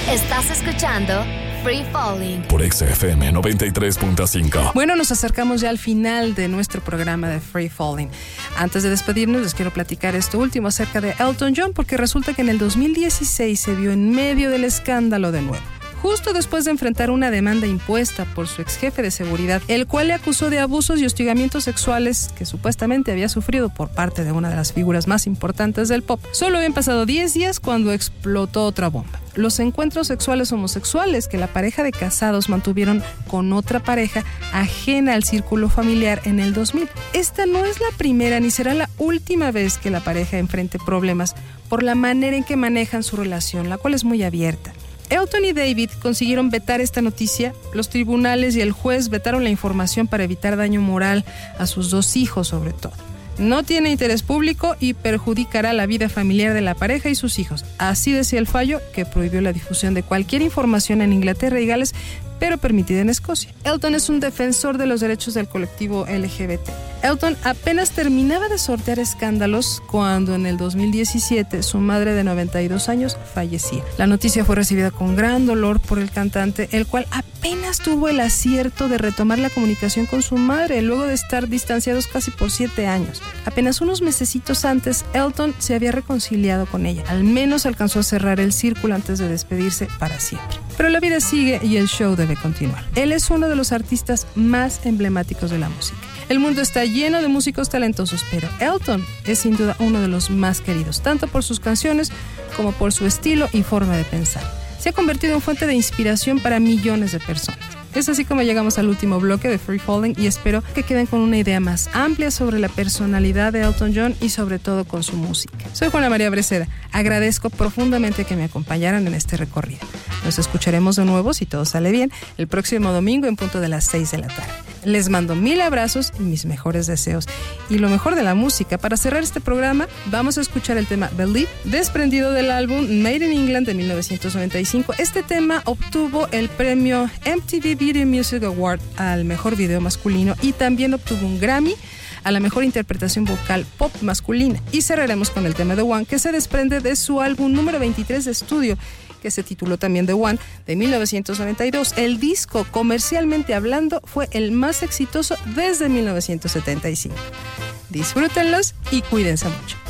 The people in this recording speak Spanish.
Estás escuchando Free Falling por XFM 93.5. Bueno, nos acercamos ya al final de nuestro programa de Free Falling. Antes de despedirnos, les quiero platicar esto último acerca de Elton John, porque resulta que en el 2016 se vio en medio del escándalo de nuevo. Justo después de enfrentar una demanda impuesta por su ex jefe de seguridad, el cual le acusó de abusos y hostigamientos sexuales que supuestamente había sufrido por parte de una de las figuras más importantes del pop. Solo habían pasado 10 días cuando explotó otra bomba. Los encuentros sexuales homosexuales que la pareja de casados mantuvieron con otra pareja ajena al círculo familiar en el 2000. Esta no es la primera ni será la última vez que la pareja enfrente problemas por la manera en que manejan su relación, la cual es muy abierta. Elton y David consiguieron vetar esta noticia. Los tribunales y el juez vetaron la información para evitar daño moral a sus 2 hijos, sobre todo. No tiene interés público y perjudicará la vida familiar de la pareja y sus hijos. Así decía el fallo, que prohibió la difusión de cualquier información en Inglaterra y Gales, pero permitida en Escocia. Elton es un defensor de los derechos del colectivo LGBT. Elton apenas terminaba de sortear escándalos cuando en el 2017 su madre de 92 años fallecía. La noticia fue recibida con gran dolor por el cantante, el cual apenas tuvo el acierto de retomar la comunicación con su madre luego de estar distanciados casi por 7 años. Apenas unos mesecitos antes, Elton se había reconciliado con ella. Al menos alcanzó a cerrar el círculo antes de despedirse para siempre. Pero la vida sigue y el show debe continuar. Él es uno de los artistas más emblemáticos de la música. El mundo está lleno de músicos talentosos, pero Elton es sin duda uno de los más queridos, tanto por sus canciones como por su estilo y forma de pensar. Se ha convertido en fuente de inspiración para millones de personas. Es así como llegamos al último bloque de Free Falling y espero que queden con una idea más amplia sobre la personalidad de Elton John y sobre todo con su música. Soy Juana María Breceda. Agradezco profundamente que me acompañaran en este recorrido. Nos escucharemos de nuevo, si todo sale bien, el próximo domingo en punto de las 6 de la tarde. Les mando 1000 abrazos y mis mejores deseos. Y lo mejor de la música. Para cerrar este programa, vamos a escuchar el tema Believe, desprendido del álbum Made in England de 1995. Este tema obtuvo el premio MTV Video Music Award al mejor video masculino y también obtuvo un Grammy a la mejor interpretación vocal pop masculina. Y cerraremos con el tema The One, que se desprende de su álbum número 23 de estudio, que se tituló también The One, de 1992. El disco, comercialmente hablando, fue el más exitoso desde 1975. Disfrútenlos y cuídense mucho.